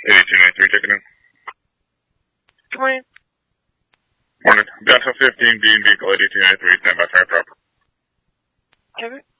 8293 checking in. Good morning. Morning. Delta 15 being vehicle 8293, stand by fire drop. Kevin?